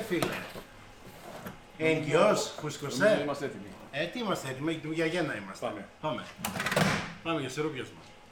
φίλε. Έγκυος, φουσκωσέ. Είμαστε έτοιμοι. Τι είμαστε έτοιμοι, για γέννα είμαστε. Πάμε. Πάμε για σιρούπιασμα.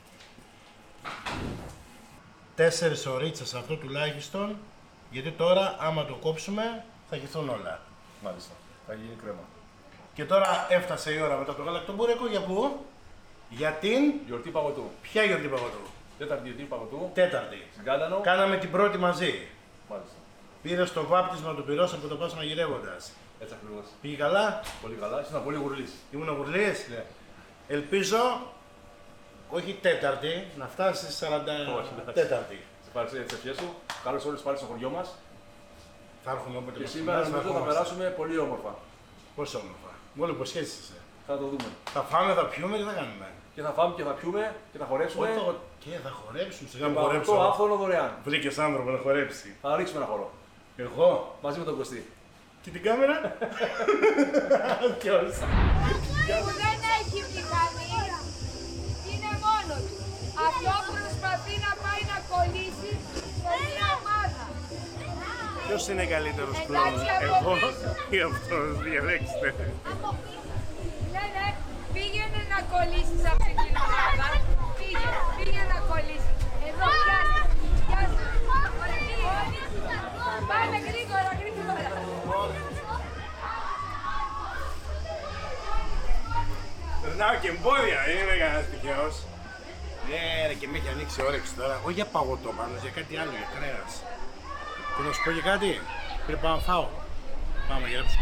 4 ωρίτσες αυτό τουλάχιστον, γιατί τώρα άμα το κόψουμε θα γηθούν όλα. Μάλιστα. Θα γίνει κρέμα. Και τώρα έφτασε η ώρα μετά το γαλακτομπούρεκο για πού? Για την... Γιορτή παγωτού. Ποια γιορτή παγωτού? Τέταρτη γιορτή παγωτού. Τέταρτη. Γκάλανο. Κάναμε την πρώτη μαζί. Μάλιστα. Πήρε στο βάπτισμα του πυρός από το πας μαγειρεύοντας. Έτσι ακριβώς. Πήγε καλά? Πολύ καλά. Ήσουν πολύ γουρλής. Ήμουν γουρλής. Ναι. Ελπίζω, όχι τέταρτη, να φτάσεις 44η. Σε πάρεις τις ευχές σου. Καλώς όλους πάλι στο χωριό μας. Θα έρχομαι όποτε Και μας σήμερα φωνάζεις, νομίζω θα ερχόμαστε. περάσουμε πολύ όμορφα. Πώς όμορφα. Μόνο υποσχέσεις είσαι. Θα το δούμε. Θα φάμε, θα πιούμε και θα κάνουμε. Και θα φάμε και θα πιούμε και θα χορέψουμε. Και θα χορέψουμε. Σιγά μου Παγωτό χορέψω. άφθονο δωρεάν. Βρήκες άνθρωπο να χορέψει. Θα ρίξουμε ένα χορό. Εγώ. Μαζί με τον Κωστή. Και την κάμερα. Ποιος? Που δεν έχει μηχανή, είναι μόνο του. Αυτό προσπαθεί να πάει να κολλήσει σε μια ομάδα. Ποιος είναι καλύτερος Εντάξει, κλόουν, από εγώ πίσω. ή αυτός, διαλέξτε. Ναι, πήγαινε να κολλήσει σε αυτή την ομάδα. Πήγαινε να κολλήσει. Εδώ πιάστε. Πάμε γρήγορα. Περνάω και εμπόδια, δεν είμαι κανένας τυχαίος. Ναι ρε, και με έχει ανοίξει όρεξη τώρα, όχι για παγωτό πάνω, για κάτι άλλο, για κρέας. Και να σου πω και κάτι, πριν πάω να φάω. Πάμε, γράψω.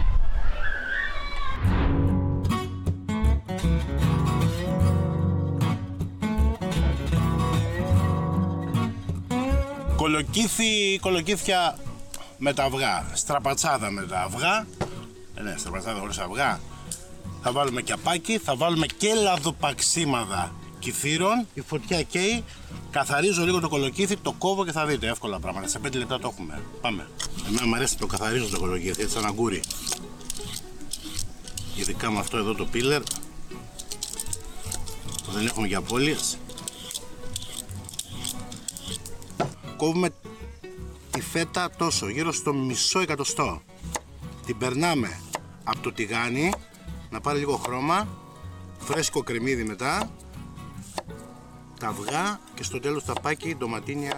Κολοκύθια με τα αυγά, στραπατσάδα με τα αυγά. Ναι, στραπατσάδα χωρίς αυγά. Θα βάλουμε κιαπάκι, θα βάλουμε και λαδοπαξίμαδα κυθύρων. Η φωτιά καίει, καθαρίζω λίγο το κολοκύθι, το κόβω και θα δείτε εύκολα πράγματα. Σε 5 λεπτά το έχουμε. Πάμε. Εμένα μου αρέσει το καθαρίζω το κολοκύθι, έτσι σαν αγκούρι. Ειδικά με αυτό εδώ το πίλερ που δεν έχουμε για απώλειες. Κόβουμε τη φέτα τόσο, γύρω στο μισό εκατοστό. Την περνάμε από το τηγάνι να πάρει λίγο χρώμα, φρέσκο κρεμμύδι μετά, τα αυγά και στο τέλος τα πάκι, ντοματίνια